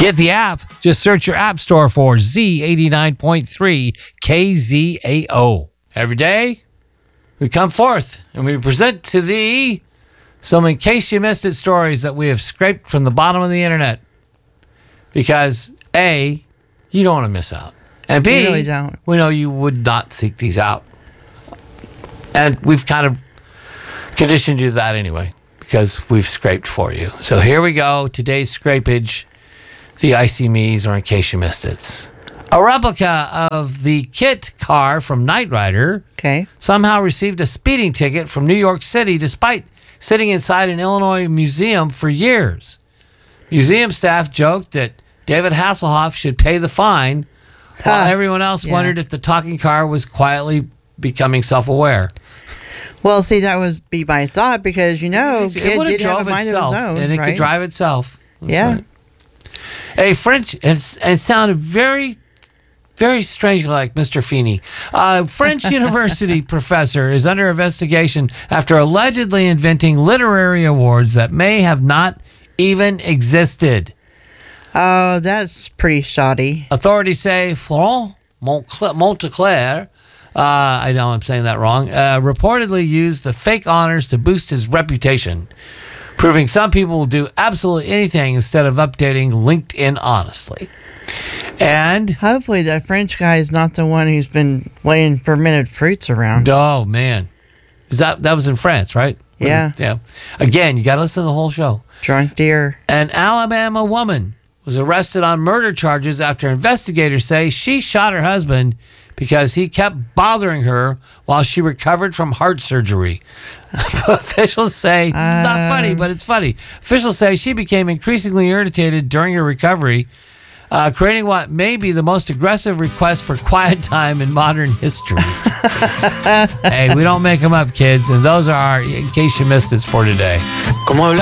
Get the app. Just search your app store for Z89.3 KZAO. Every day, we come forth and we present to thee some in case you missed it stories that we have scraped from the bottom of the internet. Because A, you don't want to miss out. And B, You really don't. we know you would not seek these out. And we've kind of conditioned you to that anyway, because we've scraped for you. So here we go. Today's scrapage, the Icy Me's, or in case you missed it. A replica of the KITT car from Knight Rider Okay. somehow received a speeding ticket from New York City despite sitting inside an Illinois museum for years. Museum staff joked that David Hasselhoff should pay the fine, while everyone else wondered if the talking car was quietly becoming self-aware. Well, see, that was be my thought because, KITT did have a mind of his own. And it right? could drive itself. That's Yeah. right. A French, and sounded very, very strangely like Mr. Feeney. A French university professor is under investigation after allegedly inventing literary awards that may have not even existed. Oh, that's pretty shoddy. Authorities say Florent Montclair, I know I'm saying that wrong, reportedly used the fake honors to boost his reputation, proving some people will do absolutely anything instead of updating LinkedIn honestly. And Hopefully that French guy is not the one who's been laying fermented fruits around. oh man, that was in France, right? Yeah. Yeah. Again, you got to listen to the whole show. Drunk deer. An Alabama woman was arrested on murder charges after investigators say she shot her husband because he kept bothering her while she recovered from heart surgery. Officials say, this is not funny, but it's funny. Officials say she became increasingly irritated during her recovery, creating what may be the most aggressive request for quiet time in modern history. Hey, we don't make them up, kids. And those are our, in case you missed it, for today. ¿Cómo hablar?